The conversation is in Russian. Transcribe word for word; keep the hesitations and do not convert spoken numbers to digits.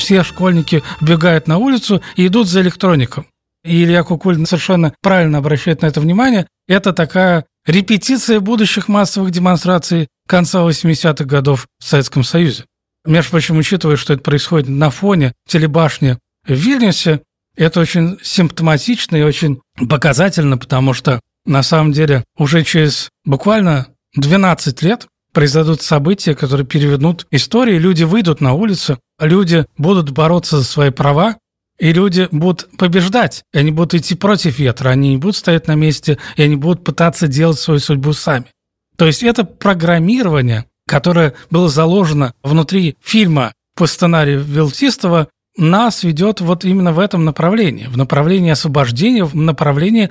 все школьники бегают на улицу и идут за электроником. И Илья Кукулин совершенно правильно обращает на это внимание. Это такая репетиция будущих массовых демонстраций конца восьмидесятых годов в Советском Союзе. Между прочим, учитывая, что это происходит на фоне телебашни в Вильнюсе, это очень симптоматично и очень показательно, потому что на самом деле уже через буквально двенадцать лет произойдут события, которые перевернут историю, люди выйдут на улицу, люди будут бороться за свои права, и люди будут побеждать, и они будут идти против ветра, они не будут стоять на месте, и они будут пытаться делать свою судьбу сами. То есть это программирование, которое было заложено внутри фильма по сценарию Вилтистова, нас ведет вот именно в этом направлении, в направлении освобождения, в направлении